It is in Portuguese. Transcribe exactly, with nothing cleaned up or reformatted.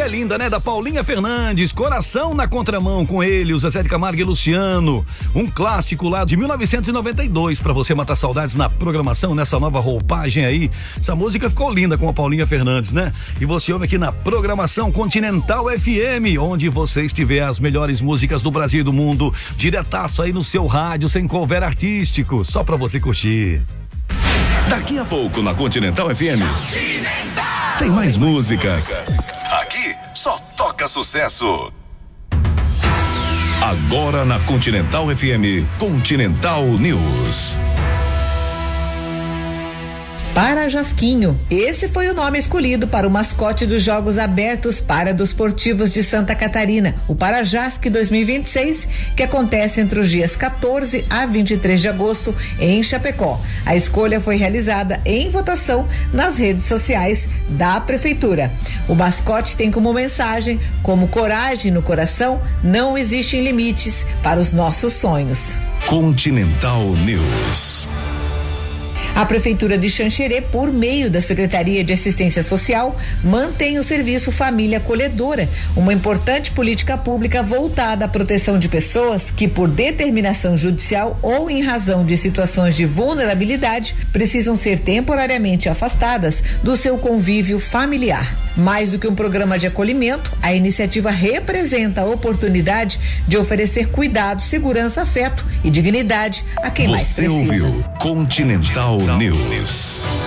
linda, né? Da Paulinha Fernandes, Coração na Contramão, com ele, o Zezé de Camargo e Luciano. Um clássico lá de mil novecentos e noventa e dois, pra você matar saudades na programação, nessa nova roupagem aí. Essa música ficou linda com a Paulinha Fernandes, né? E você ouve aqui na programação Continental F M, onde você estiver, as melhores músicas do Brasil e do mundo, diretaço aí no seu rádio, sem cover artístico, só pra você curtir. Daqui a pouco na Continental F M tem mais músicas. Aqui só toca sucesso. Agora na Continental F M, Continental News. Parajasquinho, esse foi o nome escolhido para o mascote dos Jogos Abertos Paradesportivos de Santa Catarina, o Parajasque dois mil e vinte e seis, que acontece entre os dias quatorze a vinte e três de agosto em Chapecó. A escolha foi realizada em votação nas redes sociais da prefeitura. O mascote tem como mensagem: como coragem no coração, não existem limites para os nossos sonhos. Continental News. A Prefeitura de Xanxerê, por meio da Secretaria de Assistência Social, mantém o serviço Família Acolhedora, uma importante política pública voltada à proteção de pessoas que, por determinação judicial ou em razão de situações de vulnerabilidade, precisam ser temporariamente afastadas do seu convívio familiar. Mais do que um programa de acolhimento, a iniciativa representa a oportunidade de oferecer cuidado, segurança, afeto e dignidade a quem mais precisa. Você ouviu Continental News.